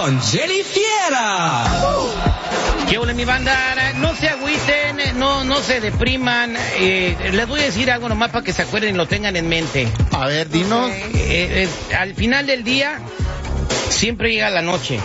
con Jenny Fiera. ¿Qué hola mi banda? No se agüiten, no se depriman. Les voy a decir algo nomás para que se acuerden y lo tengan en mente. A ver, dinos. Al final del día siempre llega la noche.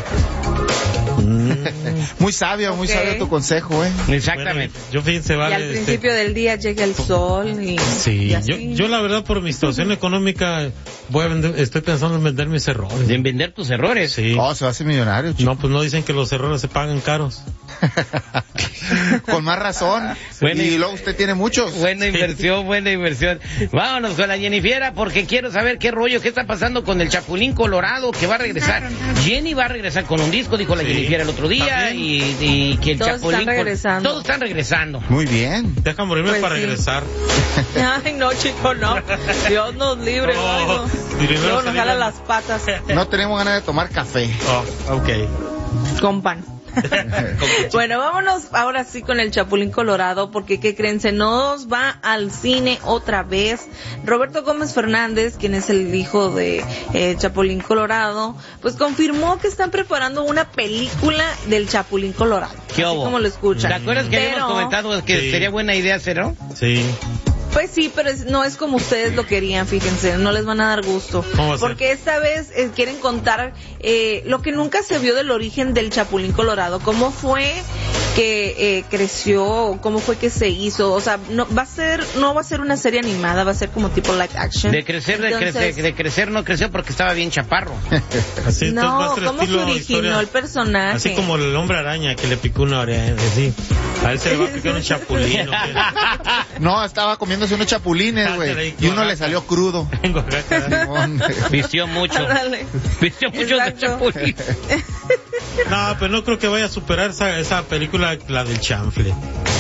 Muy sabio tu consejo, Exactamente. Bueno, yo fíjense, vale. Y al principio del día llega el sol y... Sí, y yo la verdad por mi situación económica estoy pensando en vender mis errores. ¿En vender tus errores? Sí. Oh, se va a hacer millonario, chico. No, pues no dicen que los errores se pagan caros. Con más razón. Bueno, y luego usted tiene muchos. Buena inversión. Vámonos con la Jennifiera porque quiero saber qué está pasando con el Chapulín Colorado que va a regresar. Jenny va a regresar con un disco, dijo la Jennifiera el otro día, y que el todos Chapulín... están regresando. Todos están regresando. Muy bien. Deja morirme Pues para sí. regresar. Ay, no, chico, no. Dios nos libre, no. Luego nos jala las patas No tenemos ganas de tomar café. Oh, ok. con pan. Bueno, vámonos ahora sí con el Chapulín Colorado, porque ¿qué creen? Se nos va al cine otra vez. Roberto Gómez Fernández, quien es el hijo de Chapulín Colorado, pues confirmó que están preparando una película del Chapulín Colorado. ¿Qué así hubo? como lo escuchan. ¿Te acuerdas que habíamos comentado que sería buena idea hacerlo? Sí. Pues sí, pero no es como ustedes lo querían, fíjense, no les van a dar gusto. ¿Cómo va a ser? Porque esta vez quieren contar lo que nunca se vio del origen del Chapulín Colorado, cómo fue que creció, cómo fue que se hizo, o sea, no va a ser una serie animada, va a ser como tipo live action. De crecer no creció porque estaba bien chaparro. Así, No, va a ser ¿cómo se estilo originó historia. el personaje? Así como el hombre araña que le picó una oreja, así. A él se le va a picar un chapulín. ¿O qué? No, estaba comiéndose unos chapulines, güey. Y uno le salió crudo. En Oaxaca. Vistió mucho. Ándale. Vistió mucho de Exacto. Chapulín. No, pero no creo que vaya a superar esa película, la del chanfle.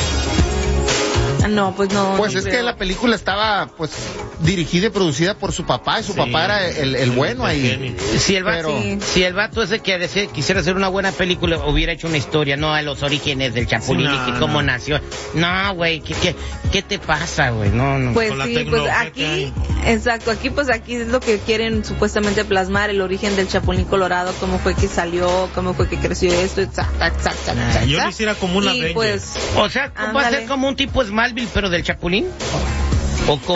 No, pues no. Pues ni es que creo. la película estaba, pues, dirigida y producida por su papá, y su papá era el bueno ahí. Si el vato, Pero- si el vato ese que quisiera hacer una buena película hubiera hecho una historia, no a los orígenes del Chapulín Sí, y que no, cómo no. nació. No, güey, ¿qué te pasa, güey? No. Pues Con la sí, pues tecnología que aquí, hay. exacto, aquí es lo que quieren supuestamente plasmar, el origen del Chapulín Colorado, cómo fue que salió, cómo fue que creció esto, exacto. Yo lo hiciera como una Y Avenger. pues, O sea, ¿va a Ándale. ser como un tipo Smallville pero del Chapulín? ¿O cómo?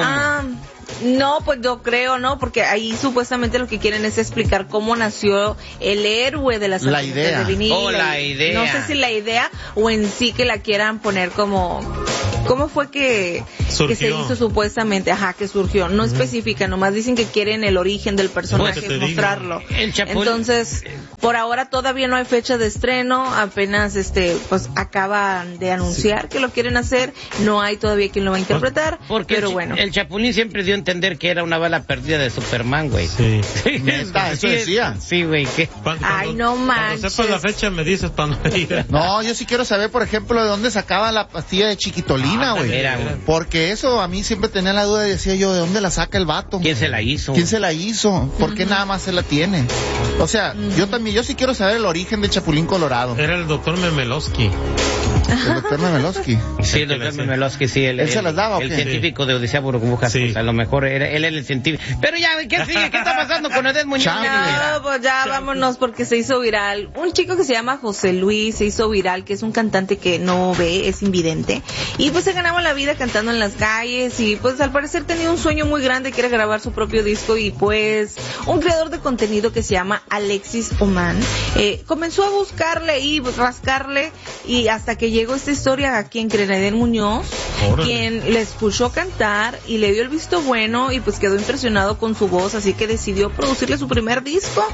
no, pues yo creo, ¿no? Porque ahí supuestamente lo que quieren es explicar cómo nació el héroe de las La serpientes idea. de vinil. Oh, la idea. No sé si la idea o en sí que la quieran poner como... ¿Cómo fue que se Surgió. hizo supuestamente? Ajá, que surgió. No especifica, nomás dicen que quieren el origen del personaje, Pues te digo, mostrarlo. el Chapulín- Entonces, por ahora todavía no hay fecha de estreno, apenas pues acaban de anunciar que lo quieren hacer, no hay todavía quien lo va a interpretar, Porque pero bueno. el Chapulín siempre dio a entender que era una bala perdida de Superman, güey. Sí. Neta, eso decía. Sí, güey, ¿qué? Ay, no manches. Cuando sepas la fecha me dices para no ir. No, yo sí quiero saber, por ejemplo, de dónde sacaba la pastilla de Chiquitolina, güey. Era, güey. Porque eso a mí siempre tenía la duda y decía yo, ¿de dónde la saca el vato? ¿Quién se la hizo? ¿Quién se la hizo? ¿Por qué nada más se la tiene? O sea, yo sí quiero saber el origen del Chapulín Colorado. Era el doctor Memelowski. El doctor Memelowski. Sí, el doctor Memelowski, sí. ¿Él se las daba o el qué? científico de Odisea Burbujas, Sí. pues, a lo mejor él era el científico. Pero ya, ¿qué sigue? ¿Qué está pasando con Edén Muñoz? Chale. No, pues ya vámonos porque se hizo viral. Un chico que se llama José Luis se hizo viral, que es un cantante que no ve, es invidente. Y pues se ganaba la vida cantando en las calles y pues al parecer tenía un sueño muy grande que era grabar su propio disco y pues un creador de contenido que se llama Alexis Oman comenzó a buscarle y pues, rascarle y hasta que llegó esta historia a quien cree Edén Muñoz, Órale. quien le escuchó cantar y le dio el visto bueno y pues quedó impresionado con su voz, así que decidió producirle su primer disco.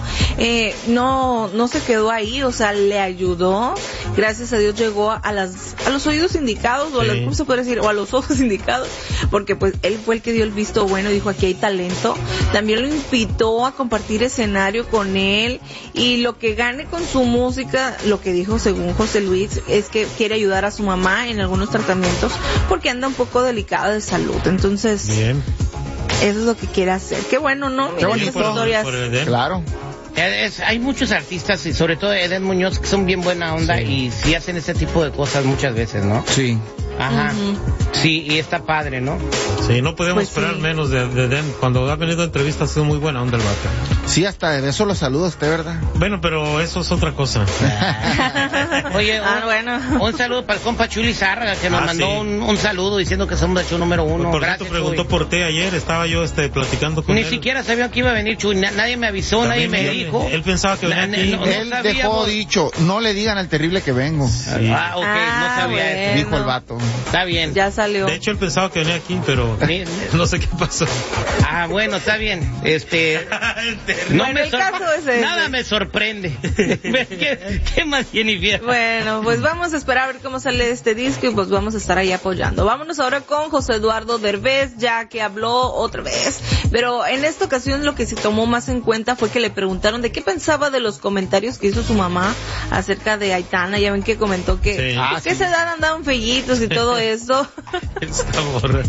No se quedó ahí, o sea, le ayudó. Gracias a Dios llegó a los oídos indicados, o a los, ¿cómo se puede decir? O a los ojos indicados, porque pues él fue el que dio el visto bueno y dijo, aquí hay talento. También lo invitó a compartir escenario con él y lo que gane con su música, lo que dijo según José Luis, es que quiere ayudar a su mamá en algunos tratamientos porque anda un poco delicada de salud. Entonces, Bien. eso es lo que quiere hacer. Qué bueno, ¿no? Qué Miren bonito. esas historias. Por el Edén. Claro. Hay muchos artistas, y sobre todo Edén Muñoz, que son bien buena onda Sí. y sí hacen ese tipo de cosas muchas veces, ¿no? Sí. Ajá. Sí, y está padre, ¿no? Sí, no podemos Pues esperar sí. menos de él. Cuando ha venido a entrevistas ha sido muy buena onda el vato. Sí, hasta de eso lo saluda usted, ¿verdad? Bueno, pero eso es otra cosa. Oye, bueno. un saludo para el compa Chuli Zárraga, que nos mandó sí. un saludo diciendo que somos el show número 1. Por Gracias, cierto, preguntó Chuy. por ti ayer, estaba yo platicando con Ni él. siquiera sabía que iba a venir Chuy, nadie me avisó, nadie me También dijo. Él pensaba que venía aquí. No Él sabíamos. dejó dicho, no le digan al terrible que vengo, Ah, ok, no sabía bueno. eso. dijo el vato. Está bien. Ya salió. De hecho, él pensaba que venía aquí, pero Ni- no sé qué pasó. Ah, bueno, está bien. No Bueno, me el caso es ese. Nada me sorprende. ¿Qué más, Jennifer? Bueno, pues vamos a esperar a ver cómo sale este disco y pues vamos a estar ahí apoyando. Vámonos ahora con José Eduardo Derbez, ya que habló otra vez, pero en esta ocasión lo que se tomó más en cuenta fue que le preguntaron de qué pensaba de los comentarios que hizo su mamá acerca de Aitana. Ya ven que comentó que, Sí. pues, que esa edad andaban fellitos y todo eso. Está borracho.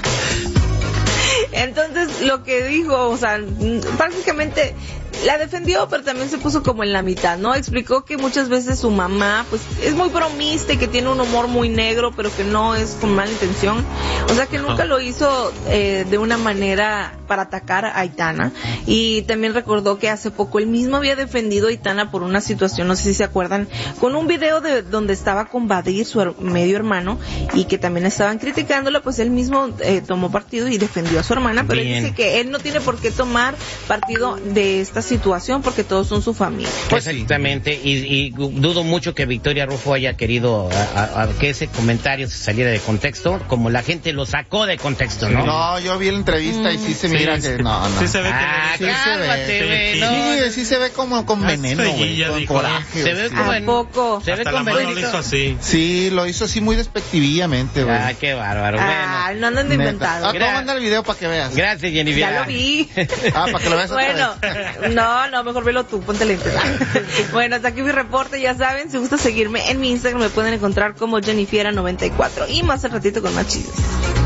Entonces lo que dijo, o sea, prácticamente la defendió, pero también se puso como en la mitad, ¿no? Explicó que muchas veces su mamá, pues, es muy bromista y que tiene un humor muy negro, pero que no es con mala intención. O sea, que nunca lo hizo de una manera para atacar a Aitana. Y también recordó que hace poco él mismo había defendido a Aitana por una situación, no sé si se acuerdan, con un video de donde estaba con Badir, su medio hermano, y que también estaban criticándola, pues él mismo tomó partido y defendió a su hermana, pero Bien. él dice que él no tiene por qué tomar partido de esta situación porque todos son su familia. Pues sí. Exactamente, y dudo mucho que Victoria Rufo haya querido a que ese comentario se saliera de contexto, como la gente lo sacó de contexto, ¿no? No, yo vi la entrevista y sí se mira Sí, que no. Sí se ve que Ah, Sí se ve. cálmate, güey, Sí, no. Sí, sí se ve como con veneno, güey, estrellilla, con dijo, coraje. Se ve sí. como ¿A poco? Se ve hasta la con mano lo veneno. hizo así. Sí, lo hizo así muy despectivamente, güey. Ah, qué bárbaro. Ah, Bueno, no andan de Neta. inventado. Ah, te voy a mandar el video para que veas. gracias, Jennifer. Ya lo vi. Ah, para que lo veas otra Bueno, vez. no, mejor velo tú, ponte lentes. Bueno, hasta aquí mi reporte, ya saben, si gusta seguirme en mi Instagram me pueden encontrar como Jennifiera94 y más al ratito con más chismes.